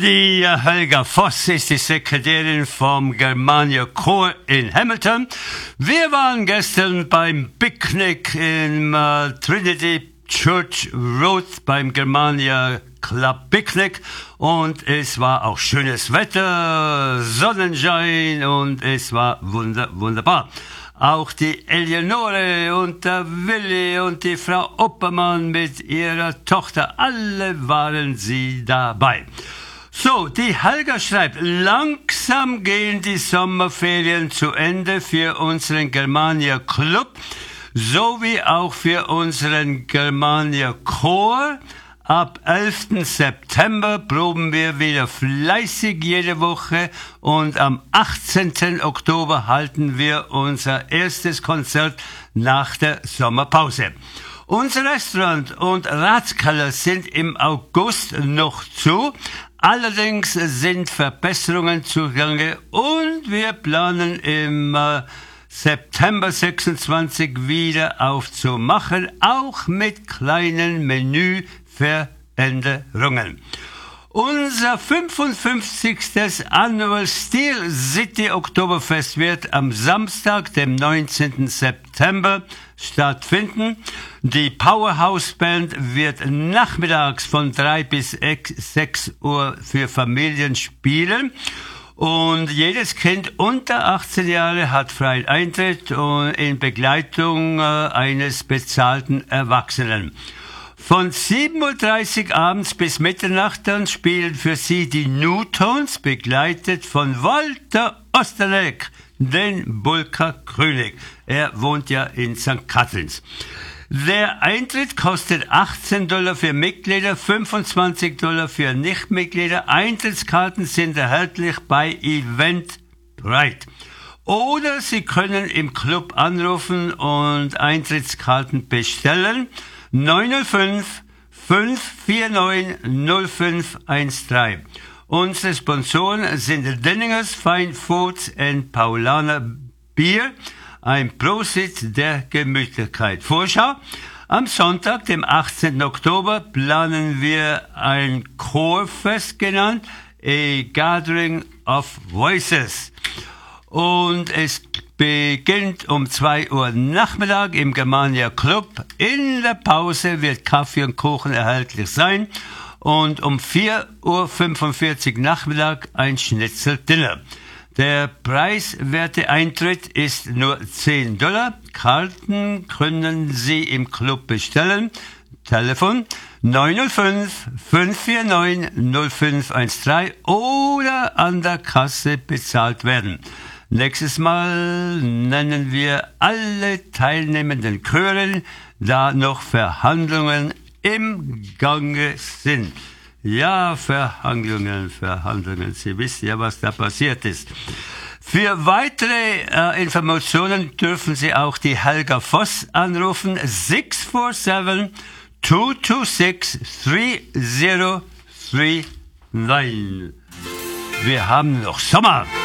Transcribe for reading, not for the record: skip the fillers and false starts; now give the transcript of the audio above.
Die Helga Voss ist die Sekretärin vom Germania Chor in Hamilton. Wir waren gestern beim Picknick im Trinity Church Road beim Germania Club Picknick und es war auch schönes Wetter, Sonnenschein und es war wunderbar. Auch die Eleonore und der Willi und die Frau Oppermann mit ihrer Tochter, alle waren sie dabei. So, die Helga schreibt, langsam gehen die Sommerferien zu Ende für unseren Germania Club, sowie auch für unseren Germania Chor. Ab 11. September proben wir wieder fleißig jede Woche und am 18. Oktober halten wir unser erstes Konzert nach der Sommerpause. Unser Restaurant und Ratskeller sind im August noch zu. Allerdings sind Verbesserungen zugange und wir planen im September 26 wieder aufzumachen, auch mit kleinen Menüveränderungen. Unser 55. Annual Steel City Oktoberfest wird am Samstag, dem 19. September stattfinden. Die Powerhouse Band wird nachmittags von 3 bis 6 Uhr für Familien spielen. Und jedes Kind unter 18 Jahre hat freien Eintritt und in Begleitung eines bezahlten Erwachsenen. Von 7:30 Uhr abends bis Mitternacht dann spielen für Sie die Newtons, begleitet von Walter Osterneck, den Bulka-König. Er wohnt ja in St. Catharines. Der Eintritt kostet $18 für Mitglieder, $25 für Nichtmitglieder. Eintrittskarten sind erhältlich bei Eventbrite. Oder Sie können im Club anrufen und Eintrittskarten bestellen. 905-549-0513. Unsere Sponsoren sind Denningers Fine Foods and Paulaner Bier. Ein Prosit der Gemütlichkeit. Vorschau. Am Sonntag, dem 18. Oktober, planen wir ein Chorfest genannt, A Gathering of Voices. Und es beginnt um 2 Uhr Nachmittag im Germania Club. In der Pause wird Kaffee und Kuchen erhältlich sein. Und um 4:45 Uhr Nachmittag ein Schnitzeldinner. Der preiswerte Eintritt ist nur $10. Karten können Sie im Club bestellen. Telefon 905-549-0513 oder an der Kasse bezahlt werden. Nächstes Mal nennen wir alle teilnehmenden Chören, da noch Verhandlungen im Gange sind. Ja, Verhandlungen. Sie wissen ja, was da passiert ist. Für weitere Informationen dürfen Sie auch die Helga Voss anrufen. 647-226-3039. Wir haben noch Sommer.